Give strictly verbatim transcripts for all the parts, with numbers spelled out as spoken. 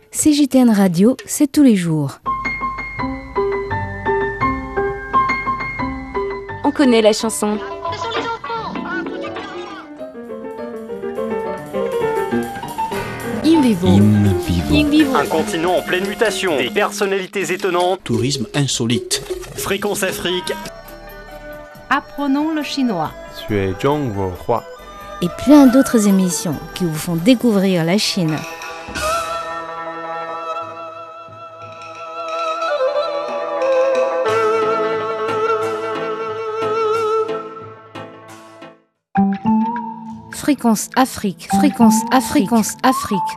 C J T N Radio, c'est tous les jours. On connaît la chanson. In vivo. In vivo. In vivo. Un continent en pleine mutation, des personnalités étonnantes, Tourisme insolite. Fréquence Afrique. Apprenons le chinois. Et plein d'autres émissions qui vous font découvrir la Chine. Fréquence Afrique, Fréquence Afrique, Fréquence Afrique.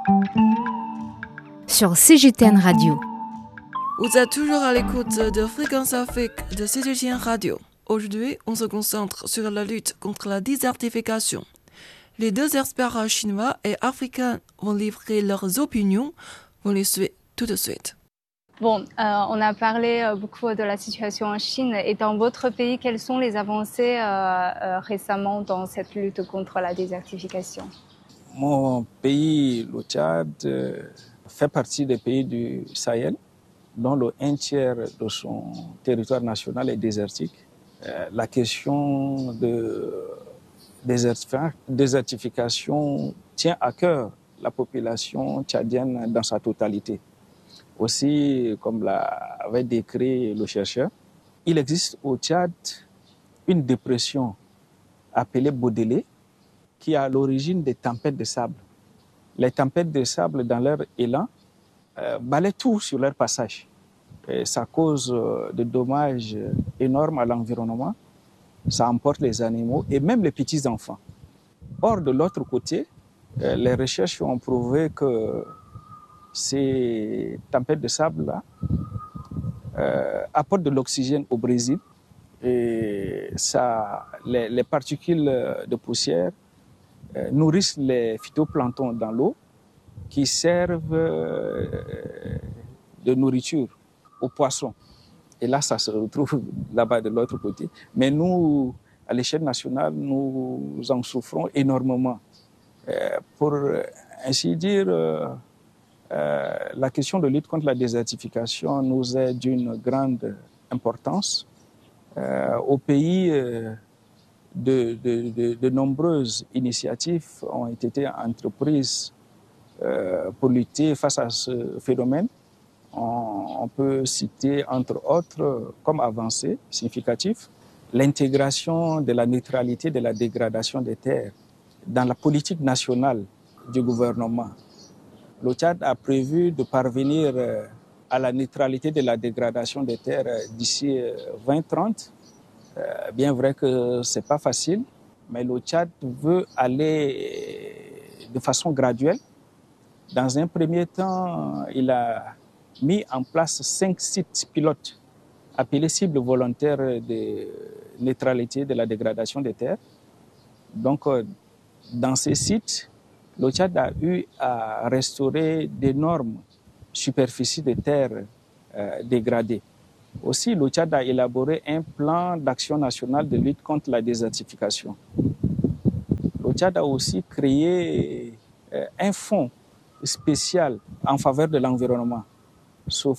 Sur C J T N Radio. Vous êtes toujours à l'écoute de Fréquence Afrique de C J T N Radio. Aujourd'hui, on se concentre sur la lutte contre la désertification. Les deux experts chinois et africains vont livrer leurs opinions. On les suit tout de suite. Bon, euh, on a parlé euh, beaucoup de la situation en Chine. Et dans votre pays, quelles sont les avancées euh, euh, récemment dans cette lutte contre la désertification? Mon pays, le Tchad, euh, fait partie des pays du Sahel, dont le un tiers de son territoire national est désertique. Euh, la question de désertification tient à cœur la population tchadienne dans sa totalité. Aussi, comme l'avait décrit le chercheur, il existe au Tchad une dépression appelée Baudelaire qui est à l'origine des tempêtes de sable. Les tempêtes de sable, dans leur élan, euh, balaient tout sur leur passage. Et ça cause euh, de dommages énormes à l'environnement, ça emporte les animaux et même les petits-enfants. Or, de l'autre côté, euh, les recherches ont prouvé que ces tempêtes de sable-là euh, apportent de l'oxygène au Brésil et ça, les, les particules de poussière euh, nourrissent les phytoplanctons dans l'eau qui servent euh, de nourriture aux poissons. Et là, ça se retrouve là-bas de l'autre côté. Mais nous, à l'échelle nationale, nous en souffrons énormément. Euh, pour ainsi dire, euh, Euh, la question de lutte contre la désertification nous est d'une grande importance. Euh, au pays, euh, de, de, de, de nombreuses initiatives ont été entreprises euh, pour lutter face à ce phénomène. On, on peut citer, entre autres, comme avancée significative, l'intégration de la neutralité de la dégradation des terres dans la politique nationale du gouvernement. Le Tchad a prévu de parvenir à la neutralité de la dégradation des terres d'ici vingt trente. Bien vrai que ce n'est pas facile, mais le Tchad veut aller de façon graduelle. Dans un premier temps, il a mis en place cinq sites pilotes appelés cibles volontaires de neutralité de la dégradation des terres. Donc, dans ces sites, le Tchad a eu à restaurer d'énormes superficies de terres euh, dégradées. Aussi, le Tchad a élaboré un plan d'action national de lutte contre la désertification. Le Tchad a aussi créé euh, un fonds spécial en faveur de l'environnement. Ce